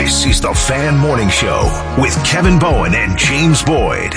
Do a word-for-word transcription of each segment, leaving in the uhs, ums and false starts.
This is the Fan Morning Show with Kevin Bowen and James Boyd.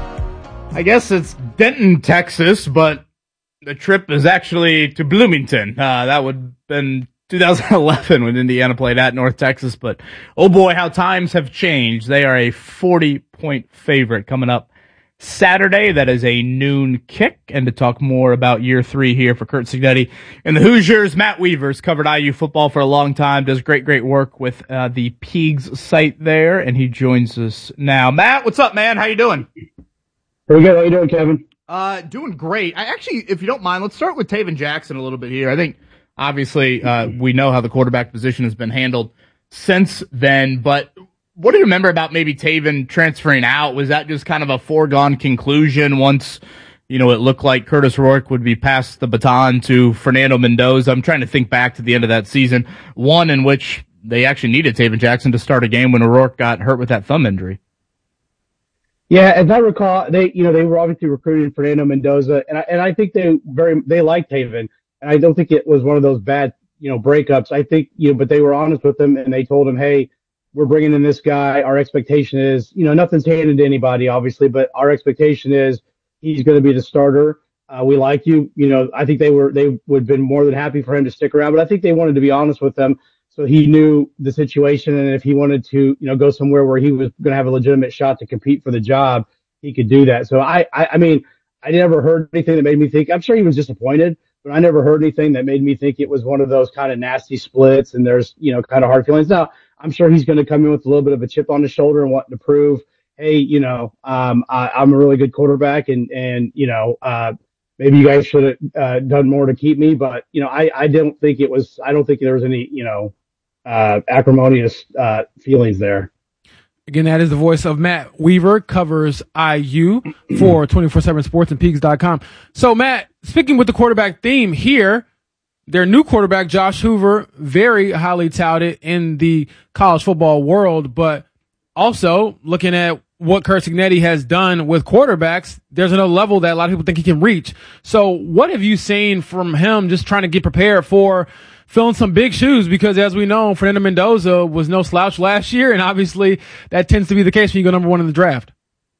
I guess it's Denton, Texas, but the trip is actually to Bloomington. Uh, that would have been two thousand eleven when Indiana played at North Texas, but oh boy, how times have changed. They are a forty-point favorite coming up Saturday. That is a noon kick. And to talk more about year three here for Curt Cignetti and the Hoosiers, Matt Weaver's covered I U football for a long time, does great, great work with uh, the Peegs site there, and he joins us now. Matt, what's up, man? How you doing? Pretty good. How you doing, Kevin? Uh, doing great. I actually, if you don't mind, let's start with Taven Jackson a little bit here. I think, obviously, uh, we know how the quarterback position has been handled since then, but what do you remember about maybe Taven transferring out? Was that just kind of a foregone conclusion once, you know, it looked like Curtis Rourke would be passed the baton to Fernando Mendoza? I'm trying to think back to the end of that season, one in which they actually needed Taven Jackson to start a game when Rourke got hurt with that thumb injury. Yeah, as I recall, they, you know, they were obviously recruiting Fernando Mendoza, and I, and I think they very, they liked Taven, and I don't think it was one of those bad, you know, breakups. I think, you know, but they were honest with him, and they told him, hey, we're bringing in this guy. Our expectation is, you know, nothing's handed to anybody, obviously, but our expectation is he's going to be the starter. Uh, we like you. You know, I think they were, they would have been more than happy for him to stick around, but I think they wanted to be honest with him. So he knew the situation, and if he wanted to, you know, go somewhere where he was going to have a legitimate shot to compete for the job, he could do that. So I, I, I mean, I never heard anything that made me think, I'm sure he was disappointed, but I never heard anything that made me think it was one of those kind of nasty splits and there's, you know, kind of hard feelings. Now, I'm sure he's going to come in with a little bit of a chip on his shoulder and wanting to prove, hey, you know, um, I, I'm a really good quarterback, and, and, you know, uh, maybe you guys should have uh, done more to keep me. But, you know, I, I don't think it was, I don't think there was any, you know, uh, acrimonious uh, feelings there. Again, that is the voice of Matt Weaver, covers I U for twenty-four seven Sports and Peegs dot com. So, Matt, speaking with the quarterback theme here, their new quarterback, Josh Hoover, very highly touted in the college football world, but also looking at what Curt Cignetti has done with quarterbacks, there's another level that a lot of people think he can reach. So what have you seen from him just trying to get prepared for filling some big shoes? Because as we know, Fernando Mendoza was no slouch last year, and obviously that tends to be the case when you go number one in the draft.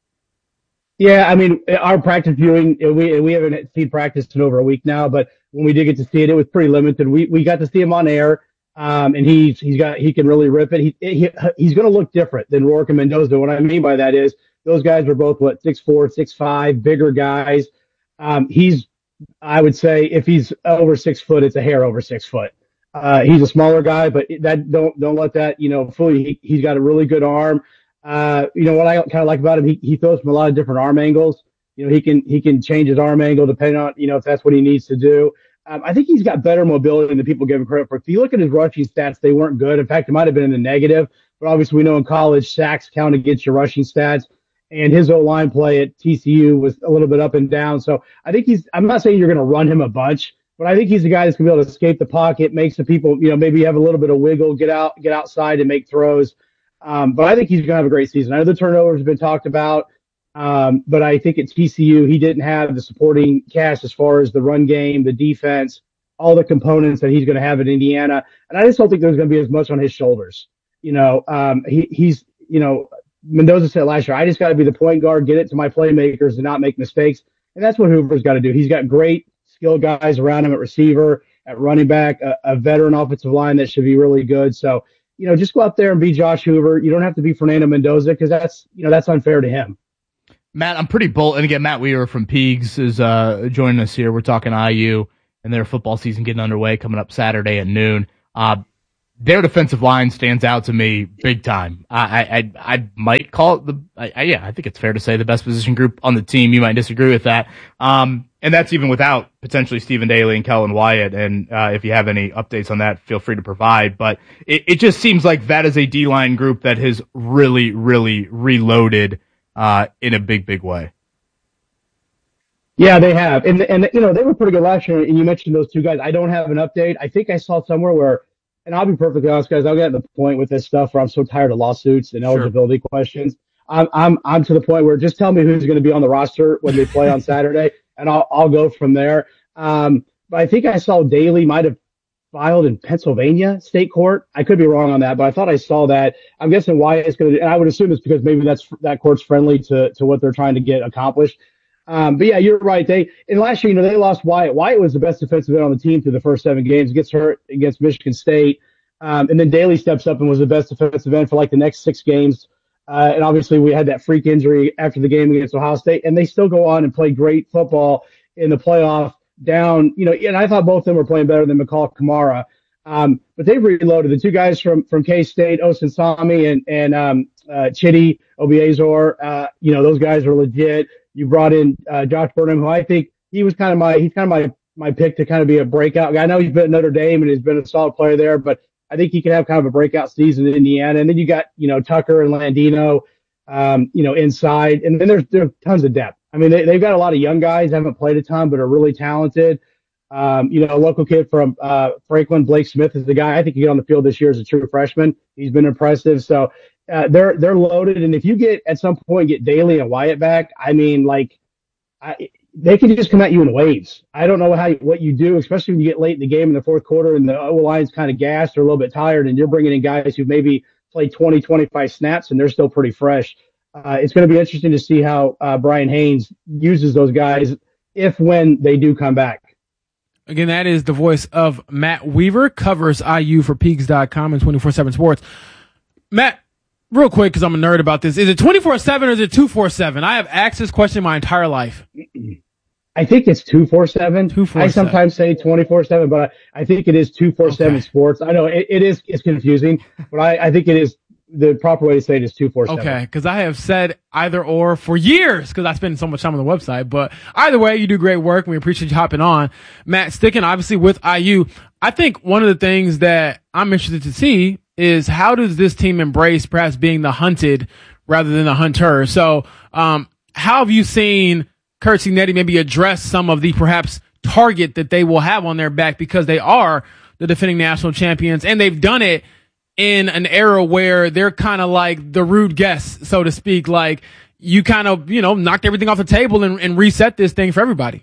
Yeah, I mean, our practice viewing, we we haven't seen practice in over a week now, but when we did get to see it, it was pretty limited. We we got to see him on air, um, and he's he's got he can really rip it. He, he he's going to look different than Rourke and Mendoza. What I mean by that is those guys were both what six four, six five, bigger guys. Um, he's, I would say, if he's over six foot, it's a hair over six foot. Uh, he's a smaller guy, but that don't don't let that you know fool you. He, he's got a really good arm. Uh, you know what I kind of like about him? He he throws from a lot of different arm angles. You know, he can he can change his arm angle depending on you know if that's what he needs to do. Um, I think he's got better mobility than people give him credit for. If you look at his rushing stats, they weren't good. In fact, it might have been in the negative. But obviously, we know in college sacks count against your rushing stats. And his O-line play at T C U was a little bit up and down. So I think he's. I'm not saying you're going to run him a bunch, but I think he's the guy that's going to be able to escape the pocket, make some people, you know, maybe have a little bit of wiggle, get out, get outside and make throws. Um, but I think he's going to have a great season. I know the turnovers have been talked about, um, but I think at T C U, he didn't have the supporting cast as far as the run game, the defense, all the components that he's going to have at Indiana. And I just don't think there's going to be as much on his shoulders. You know, um, he, he's, you know, Mendoza said last year, I just got to be the point guard, get it to my playmakers and not make mistakes. And that's what Hoover's got to do. He's got great skilled guys around him at receiver, at running back, a, a veteran offensive line that should be really good. So, you know, just go out there and be Josh Hoover. You don't have to be Fernando Mendoza because that's, you know, that's unfair to him. Matt, I'm pretty bold. And again, Matt Weaver from Peegs is uh, joining us here. We're talking I U and their football season getting underway coming up Saturday at noon. Uh, their defensive line stands out to me big time. I I, I might call it the, I, I, yeah, I think it's fair to say the best position group on the team. You might disagree with that. Um, and that's even without potentially Stephen Daly and Kellen Wyatt. And uh, if you have any updates on that, feel free to provide. But it, it just seems like that is a D-line group that has really, really reloaded uh, in a big, big way. Yeah, they have. And, and, you know, they were pretty good last year. And you mentioned those two guys. I don't have an update. I think I saw somewhere where, and I'll be perfectly honest, guys, I'll get to the point with this stuff where I'm so tired of lawsuits and eligibility sure. questions. I'm, I'm, I'm to the point where just tell me who's going to be on the roster when they play on Saturday, and I'll, I'll go from there. Um, but I think I saw Daly might have filed in Pennsylvania state court. I could be wrong on that, but I thought I saw that. I'm guessing why it's going to, and I would assume it's because maybe that's, that court's friendly to, to what they're trying to get accomplished. Um, but yeah, you're right. They, and last year, you know, they lost Wyatt. Wyatt was the best defensive end on the team through the first seven games, gets hurt against Michigan State. Um, and then Daly steps up and was the best defensive end for like the next six games. Uh, and obviously we had that freak injury after the game against Ohio State, and they still go on and play great football in the playoff down, you know, and I thought both of them were playing better than McCall Kamara. Um, but they've reloaded the two guys from, from K-State, Osen Sami and, and, um, uh, Chidi Obiazor. Uh, you know, those guys are legit. You brought in, uh, Josh Burnham, who I think he was kind of my, he's kind of my, my pick to kind of be a breakout guy. I know he's been at Notre Dame and he's been a solid player there, but I think he could have kind of a breakout season in Indiana. And then you got, you know, Tucker and Landino, um, you know, inside. And then there's, there's tons of depth. I mean, they, they've got a lot of young guys, haven't played a ton, but are really talented. Um, you know, a local kid from, uh, Franklin, Blake Smith is the guy I think you get on the field this year as a true freshman. He's been impressive. So, uh, they're, they're loaded. And if you get at some point get Daly and Wyatt back, I mean, like, I, they can just come at you in waves. I don't know how, what you do, especially when you get late in the game in the fourth quarter and the O-line's kind of gassed or a little bit tired and you're bringing in guys who maybe played twenty, twenty-five snaps and they're still pretty fresh. Uh, it's going to be interesting to see how uh, Brian Haynes uses those guys if, when they do come back. Again, that is the voice of Matt Weaver, covers I U for Peaks dot com and twenty-four seven Sports. Matt, real quick, because I'm a nerd about this, is it twenty-four seven or is it two forty-seven? I have asked this question my entire life. I think it's two forty-seven. two forty-seven. I sometimes say twenty-four seven, but I, I think it is two forty-seven okay. Sports. I know it, it is, it's confusing, but I, I think it is. The proper way to say it is two forty-seven. Okay, because I have said either or for years because I spend so much time on the website. But either way, you do great work. We appreciate you hopping on. Matt, sticking obviously with I U, I think one of the things that I'm interested to see is how does this team embrace perhaps being the hunted rather than the hunter? So um, how have you seen Curt Cignetti maybe address some of the perhaps target that they will have on their back because they are the defending national champions and they've done it in an era where they're kind of like the rude guests, so to speak, like you kind of, you know, knocked everything off the table and, and reset this thing for everybody.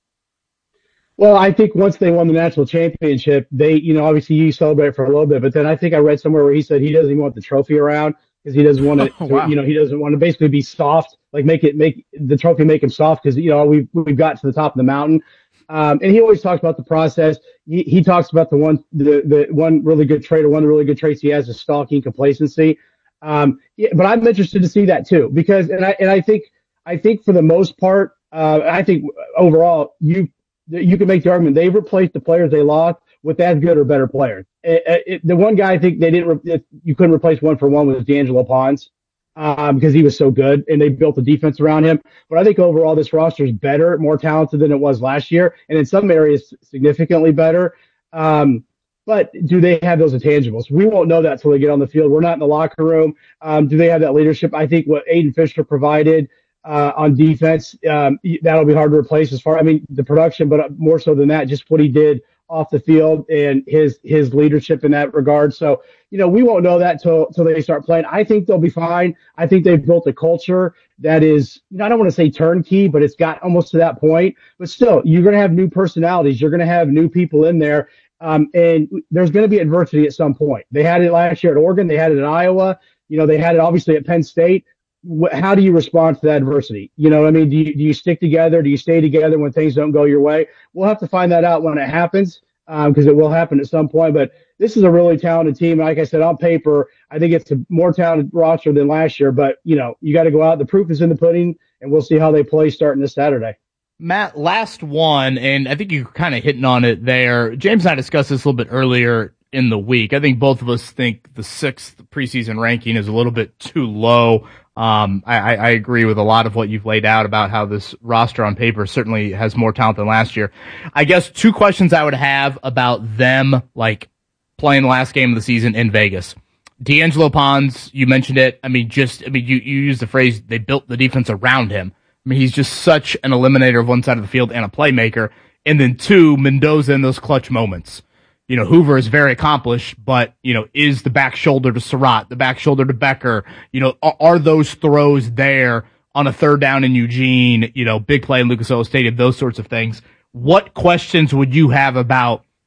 Well, I think once they won the national championship, they, you know, obviously you celebrate for a little bit, but then I think I read somewhere where he said he doesn't even want the trophy around because he doesn't want it, oh, wow. to, you know, he doesn't want to basically be soft, like make it, make the trophy, make him soft because, you know, we've, we've got to the top of the mountain. Um, and he always talks about the process. He, he talks about the one, the, the one really good trait or one of the really good traits he has is stalking complacency. Um, yeah, but I'm interested to see that too, because, and I, and I think, I think for the most part, uh, I think overall you, you can make the argument they replaced the players they lost with as good or better players. It, it, the one guy I think they didn't, re- you couldn't replace one for one was D'Angelo Pons. Um, because he was so good and they built the defense around him. But I think overall this roster is better, more talented than it was last year. And in some areas significantly better. Um, but do they have those intangibles? We won't know that until they get on the field. We're not in the locker room. Um, do they have that leadership? I think what Aiden Fisher provided, uh, on defense, um, that'll be hard to replace as far, I mean, the production, but more so than that, just what he did off the field and his, his leadership in that regard. So, you know, we won't know that till, till they start playing. I think they'll be fine. I think they've built a culture that is, you know, I don't want to say turnkey, but it's got almost to that point, but still you're going to have new personalities. You're going to have new people in there. Um, and there's going to be adversity at some point. They had it last year at Oregon. They had it at Iowa. You know, they had it obviously at Penn State. How do you respond to that adversity? You know what I mean? Do you, do you stick together? Do you stay together when things don't go your way? We'll have to find that out when it happens, um, because it will happen at some point. But this is a really talented team. Like I said, on paper, I think it's a more talented roster than last year. But, you know, you got to go out. The proof is in the pudding, and we'll see how they play starting this Saturday. Matt, last one, and I think you're kind of hitting on it there. James and I discussed this a little bit earlier in the week. I think both of us think the sixth preseason ranking is a little bit too low. Um, I, I agree with a lot of what you've laid out about how this roster on paper certainly has more talent than last year. I guess two questions I would have about them, like playing the last game of the season in Vegas. D'Angelo Pons, you mentioned it. I mean, just, I mean, you, you used the phrase, they built the defense around him. I mean, he's just such an eliminator of one side of the field and a playmaker. And then two, Mendoza in those clutch moments. You know, Hoover is very accomplished, but, you know, is the back shoulder to Surratt, the back shoulder to Becker, you know, are, are those throws there on a third down in Eugene, you know, big play in Lucas Oil Stadium, those sorts of things. What questions would you have about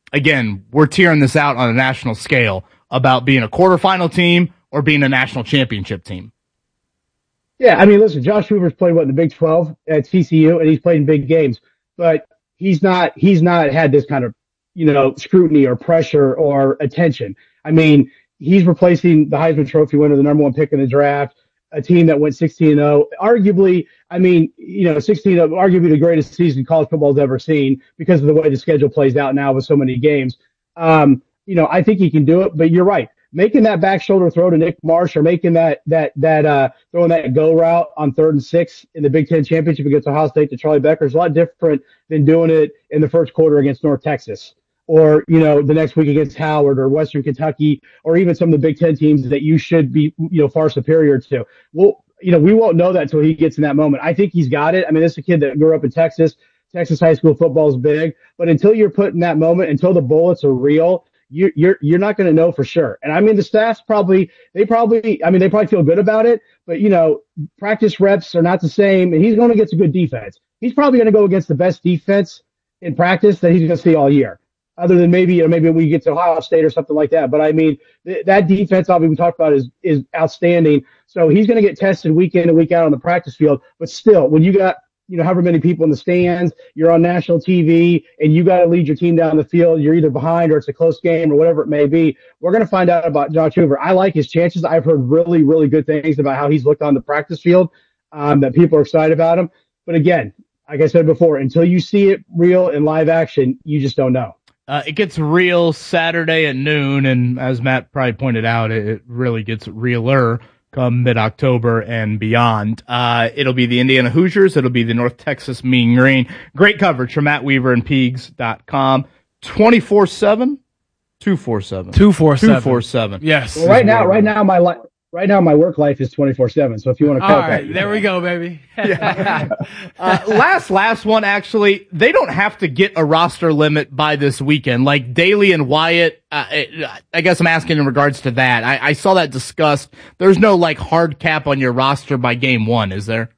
again, we're tearing this out on a national scale about being a quarterfinal team or being a national championship team. Yeah, I mean, listen, Josh Hoover's played what in the Big twelve at T C U, and he's played in big games, but he's not he's not had this kind of you know scrutiny or pressure or attention. I mean, he's replacing the Heisman Trophy winner, the number one pick in the draft, a team that went sixteen and oh, arguably. I mean, you know, sixteen and oh, arguably the greatest season college football's ever seen because of the way the schedule plays out now with so many games. Um, you know, I think he can do it, but you're right. Making that back shoulder throw to Nick Marsh or making that, that, that, uh, throwing that go route on third and six in the Big Ten championship against Ohio State to Charlie Becker is a lot different than doing it in the first quarter against North Texas or, you know, the next week against Howard or Western Kentucky or even some of the Big Ten teams that you should be, you know, far superior to. Well, you know, we won't know that until he gets in that moment. I think he's got it. I mean, this is a kid that grew up in Texas. Texas high school football is big, but until you're put in that moment, until the bullets are real, you, you're you're not going to know for sure. And I mean, the staff's probably they probably I mean they probably feel good about it, but you know, practice reps are not the same. And he's going against a good defense. He's probably going to go against the best defense in practice that he's going to see all year, other than maybe you know maybe we get to Ohio State or something like that. But I mean, th- that defense obviously we talked about is is outstanding. So he's going to get tested week in and week out on the practice field. But still, when you got you know, however many people in the stands, you're on national T V, and you got to lead your team down the field. You're either behind or it's a close game or whatever it may be. We're going to find out about Josh Hoover. I like his chances. I've heard really, really good things about how he's looked on the practice field, um, that people are excited about him. But again, like I said before, until you see it real in live action, you just don't know. Uh, it gets real Saturday at noon, and as Matt probably pointed out, it, it really gets realer come mid-October and beyond. Uh, it'll be the Indiana Hoosiers. It'll be the North Texas Mean Green. Great coverage from Matt Weaver and Peegs dot com. twenty-four seven? two forty-seven. two forty-seven. two forty-seven. Yes. Well, right now, right now, my life. Right now, my work life is twenty-four seven, so if you want to cut All that. right, there we go, baby. Yeah. uh, last, last one, actually, they don't have to get a roster limit by this weekend. Like Daly and Wyatt, uh, I guess I'm asking in regards to that. I, I saw that discussed. There's no, like, hard cap on your roster by game one, is there?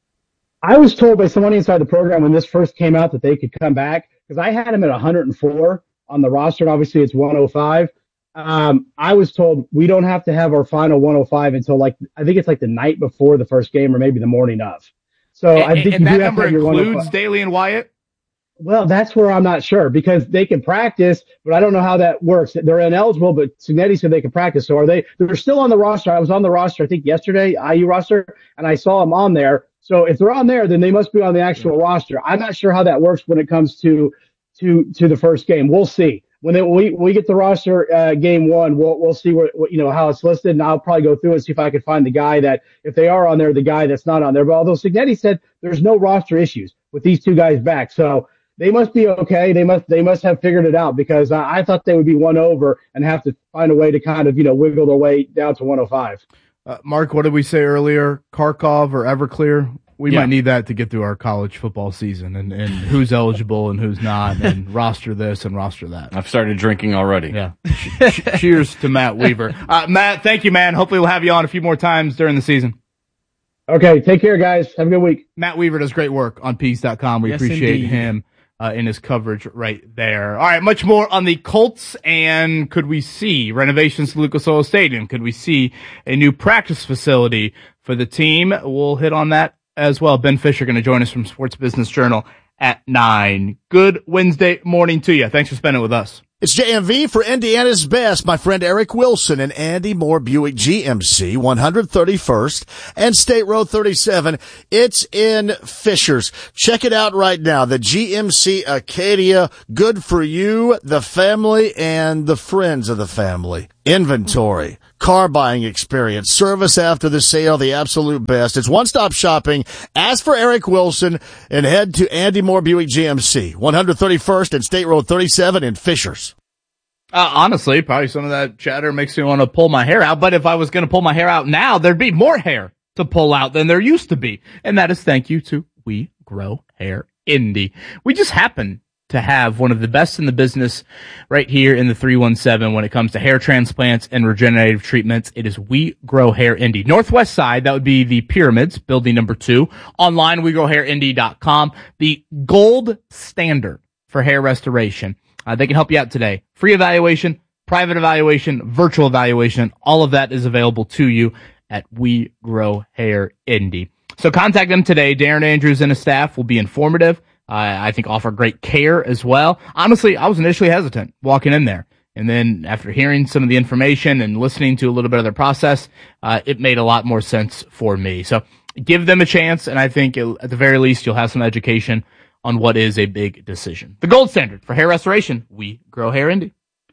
I was told by someone inside the program when this first came out that they could come back, because I had them at one hundred four on the roster, and obviously it's one oh five. Um, I was told we don't have to have our final one oh five until like, I think it's like the night before the first game or maybe the morning of. So and, I think and you that do have number to have your includes Daly and Wyatt? Well, that's where I'm not sure because they can practice, but I don't know how that works. They're ineligible, but Signetti said they can practice. So are they, they're still on the roster. I was on the roster, I think yesterday, I U roster, and I saw them on there. So if they're on there, then they must be on the actual roster. I'm not sure how that works when it comes to, to, to the first game. We'll see. When, they, when we when we get the roster uh, game one, we'll we'll see what, what you know how it's listed, and I'll probably go through and see if I can find the guy that if they are on there, the guy that's not on there. But although Signetti said there's no roster issues with these two guys back, so they must be okay. They must they must have figured it out because I, I thought they would be one over and have to find a way to kind of you know wiggle their way down to one oh five. Uh, Mark, what did we say earlier? Kharkov or Everclear? We Yeah. might need that to get through our college football season and, and who's eligible and who's not and roster this and roster that. I've started drinking already. Yeah. Ch- cheers to Matt Weaver. Uh, Matt, thank you, man. Hopefully we'll have you on a few more times during the season. Okay, take care, guys. Have a good week. Matt Weaver does great work on Peegs dot com. We Yes, appreciate indeed. him uh, in his coverage right there. All right, much more on the Colts, and could we see renovations to Lucas Oil Stadium? Could we see a new practice facility for the team? We'll hit on that as well. Ben Fisher going to join us from Sports Business Journal at nine. Good Wednesday morning to you. Thanks for spending it with us. It's J M V for Indiana's best. My friend Eric Wilson and Andy Moore Buick G M C, one thirty-first and State Road thirty-seven. It's in Fishers. Check it out right now. The G M C Acadia, good for you, the family, and the friends of the family. Inventory, car buying experience, service after the sale, the absolute best. It's one-stop shopping. Ask for Eric Wilson and head to Andy Moore Buick G M C, one thirty-first and State Road thirty-seven in Fishers. Uh, honestly, probably some of that chatter makes me want to pull my hair out. But if I was going to pull my hair out now, there'd be more hair to pull out than there used to be. And that is thank you to We Grow Hair Indy. We just happen to have one of the best in the business right here in the three one seven when it comes to hair transplants and regenerative treatments. It is We Grow Hair Indy. Northwest side, that would be the Pyramids, building number two. Online, we grow hair indy dot com. The gold standard for hair restoration. Uh, they can help you out today. Free evaluation, private evaluation, virtual evaluation, all of that is available to you at We Grow Hair Indy. So contact them today. Darren Andrews and his staff will be informative. Uh, I think offer great care as well. Honestly, I was initially hesitant walking in there. And then after hearing some of the information and listening to a little bit of their process, uh, it made a lot more sense for me. So give them a chance, and I think it, at the very least you'll have some education on what is a big decision. The gold standard for hair restoration, We Grow Hair Indy.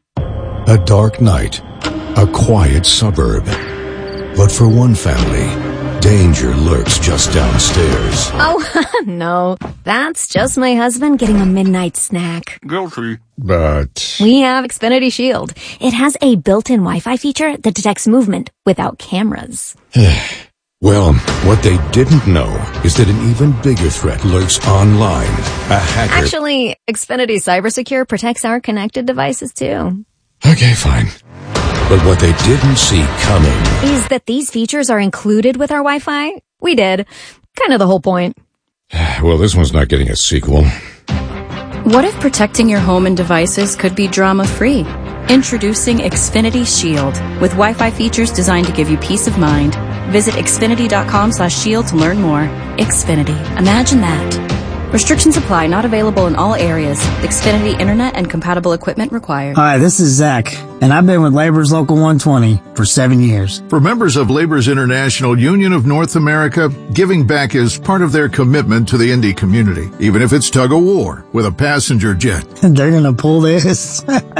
A dark night, a quiet suburb. But for one family, danger lurks just downstairs. Oh, no. That's just my husband getting a midnight snack. Guilty. But We have Xfinity Shield. It has a built-in Wi-Fi feature that detects movement without cameras. well, what they didn't know is that an even bigger threat lurks online. A hacker. Actually, Xfinity CyberSecure protects our connected devices, too. Okay, fine. But what they didn't see coming is that these features are included with our Wi-Fi. We did. Kind of the whole point. Well, this one's not getting a sequel. What if protecting your home and devices could be drama-free? Introducing Xfinity Shield with Wi-Fi features designed to give you peace of mind. Visit Xfinity.com slash shield to learn more. Xfinity. Imagine that. Restrictions apply. Not available in all areas. Xfinity Internet and compatible equipment required. Hi, this is Zach, and I've been with Labor's Local one twenty for seven years. For members of Labor's International Union of North America, giving back is part of their commitment to the Indy community, even if it's tug-of-war with a passenger jet. They're going to pull this?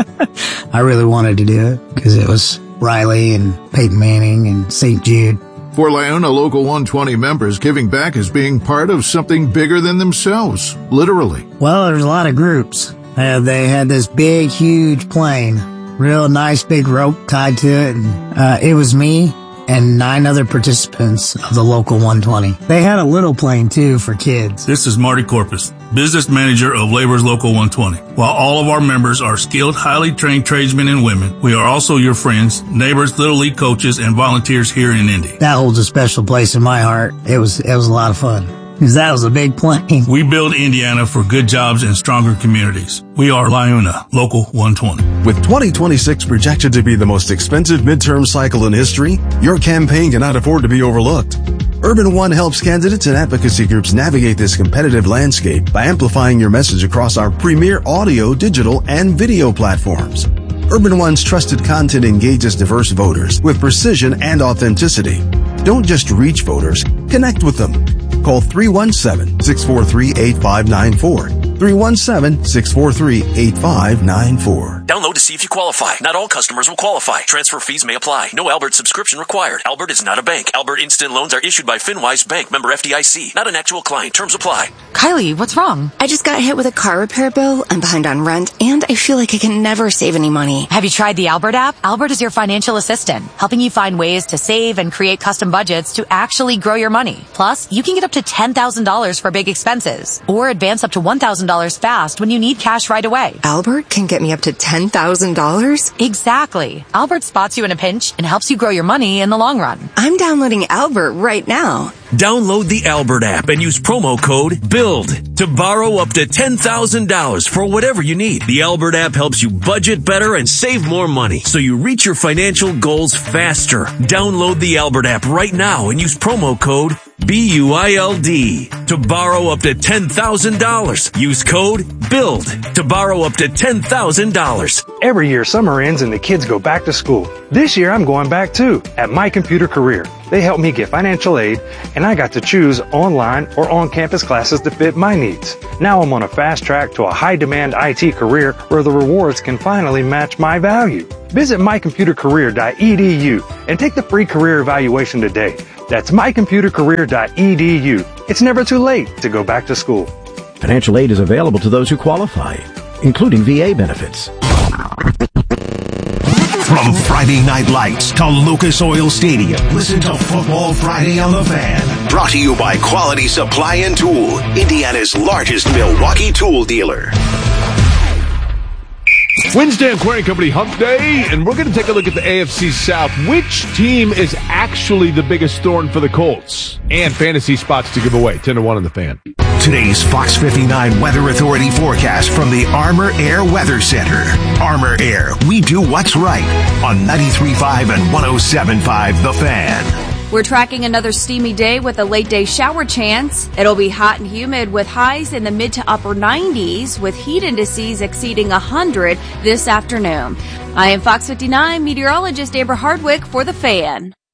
I really wanted to do it because it was Riley and Peyton Manning and Saint Jude. For LiUNA Local one twenty members, giving back is being part of something bigger than themselves, literally. Well, there's a lot of groups. Uh, they had this big, huge plane, real nice big rope tied to it, and uh, it was me and nine other participants of the Local one twenty. They had a little plane, too, for kids. This is Marty Corpus, business manager of Labor's Local one twenty. While all of our members are skilled, highly trained tradesmen and women, we are also your friends, neighbors, Little League coaches, and volunteers here in Indy. That holds a special place in my heart. It was, it was a lot of fun. Because that was a big plane. We build Indiana for good jobs and stronger communities. We are LiUNA Local one twenty. With twenty twenty-six projected to be the most expensive midterm cycle in history, your campaign cannot afford to be overlooked. Urban One helps candidates and advocacy groups navigate this competitive landscape by amplifying your message across our premier audio, digital, and video platforms. Urban One's trusted content engages diverse voters with precision and authenticity. Don't just reach voters, connect with them. Call three one seven, six four three, eight five nine four. three one seven, six four three, eight five nine four. Download to see if you qualify. Not all customers will qualify. Transfer fees may apply. No Albert subscription required. Albert is not a bank. Albert Instant Loans are issued by FinWise Bank, member F D I C. Not an actual client. Terms apply. Kylie, what's wrong? I just got hit with a car repair bill. I'm behind on rent, and I feel like I can never save any money. Have you tried the Albert app? Albert is your financial assistant, helping you find ways to save and create custom budgets to actually grow your money. Plus, you can get up to ten thousand dollars for big expenses, or advance up to one thousand dollars fast when you need cash right away. Albert can get me up to ten thousand dollars? Exactly. Albert spots you in a pinch and helps you grow your money in the long run. I'm downloading Albert right now. Download the Albert app and use promo code BUILD to borrow up to ten thousand dollars for whatever you need. The Albert app helps you budget better and save more money so you reach your financial goals faster. Download the Albert app right now and use promo code B U I L D to borrow up to ten thousand dollars. Use code BUILD to borrow up to ten thousand dollars. Every year summer ends and the kids go back to school. This year I'm going back too at My Computer Career. They helped me get financial aid, and I got to choose online or on-campus classes to fit my needs. Now I'm on a fast track to a high-demand I T career where the rewards can finally match my value. Visit my computer career dot e d u and take the free career evaluation today. That's my computer career dot e d u. It's never too late to go back to school. Financial aid is available to those who qualify, including V A benefits. From Friday Night Lights to Lucas Oil Stadium, listen to Football Friday on the Fan. Brought to you by Quality Supply and Tool, Indiana's largest Milwaukee tool dealer. Wednesday on Query Company Hump Day, and we're going to take a look at the A F C South. Which team is actually the biggest thorn for the Colts? And fantasy spots to give away. ten to one on the Fan. Today's Fox fifty-nine Weather Authority forecast from the Armor Air Weather Center. Armor Air, we do what's right on ninety-three point five and one oh seven point five The Fan. We're tracking another steamy day with a late day shower chance. It'll be hot and humid with highs in the mid to upper nineties with heat indices exceeding one hundred this afternoon. I am Fox fifty-nine meteorologist Amber Hardwick for The Fan.